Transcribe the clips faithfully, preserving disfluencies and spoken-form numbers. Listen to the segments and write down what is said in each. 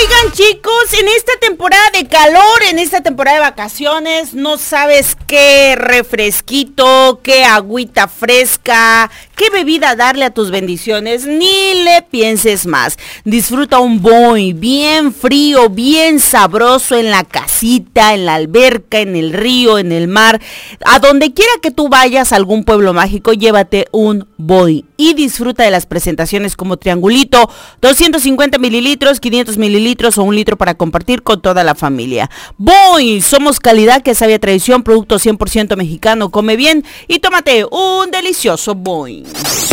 Oigan, chicos, en esta temporada de calor, en esta temporada de vacaciones, no sabes qué refresquito, qué agüita fresca, qué bebida darle a tus bendiciones, ni le pienses más. Disfruta un boy bien frío, bien sabroso en la casita, en la alberca, en el río, en el mar. A donde quiera que tú vayas, a algún pueblo mágico, llévate un boy y disfruta de las presentaciones como triangulito, doscientos cincuenta mililitros, quinientos mililitros o un litro para compartir con toda la familia. Boy, somos calidad que sabe a tradición, producto cien por ciento mexicano. Come bien y tómate un delicioso boy.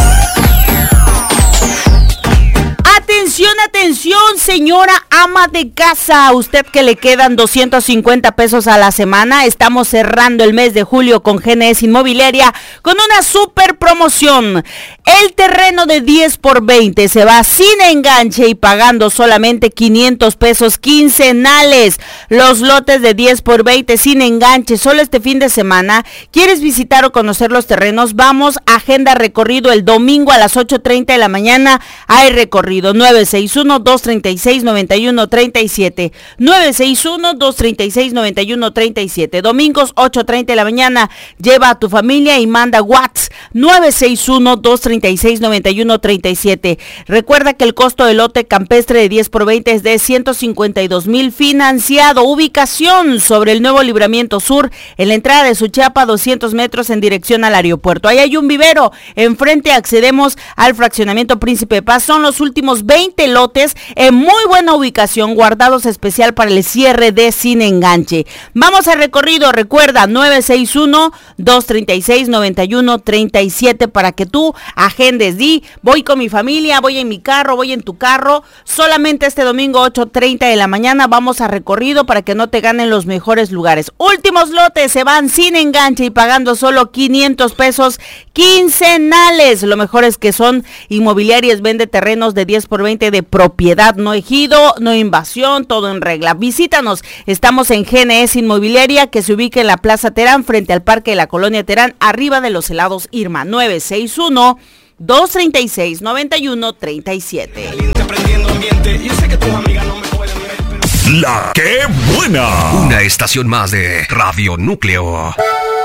Atención, atención, señora ama de casa, usted que le quedan doscientos cincuenta pesos a la semana, estamos cerrando el mes de julio con G N S Inmobiliaria con una super promoción. El terreno de diez por veinte se va sin enganche y pagando solamente quinientos pesos quincenales. Los lotes de diez por veinte sin enganche, solo este fin de semana. ¿Quieres visitar o conocer los terrenos? Vamos, agenda recorrido el domingo a las ocho treinta de la mañana, hay recorrido. nueve seis uno, dos tres seis, nueve uno tres siete, nueve seis uno, dos tres seis, nueve uno tres siete. Domingos ocho treinta de la mañana, lleva a tu familia y manda WhatsApp nueve seis uno, dos tres seis, nueve uno tres siete. Recuerda que el costo del lote campestre de diez por veinte es de ciento cincuenta y dos mil financiado. Ubicación sobre el nuevo Libramiento Sur, en la entrada de Suchiapa, doscientos metros en dirección al aeropuerto. Ahí hay un vivero, enfrente accedemos al fraccionamiento Príncipe de Paz. Son los últimos veinte lotes en muy buena ubicación, guardados especial para el cierre de sin enganche. Vamos al recorrido, recuerda, nueve seis uno, dos tres seis, nueve uno tres siete para que tú agendes. Di, voy con mi familia, voy en mi carro, voy en tu carro. Solamente este domingo ocho treinta de la mañana vamos a recorrido para que no te ganen los mejores lugares. Últimos lotes se van sin enganche y pagando solo quinientos pesos quincenales. Lo mejor es que son inmobiliarias, vende terrenos de diez por veinte de propiedad, no ejido, no invasión, todo en regla. Visítanos, estamos en G N S Inmobiliaria, que se ubica en la Plaza Terán, frente al Parque de la Colonia Terán, arriba de los helados Irma. Nueve seis uno, dos tres seis, nueve uno tres siete. La que buena. Una estación más de Radio Núcleo.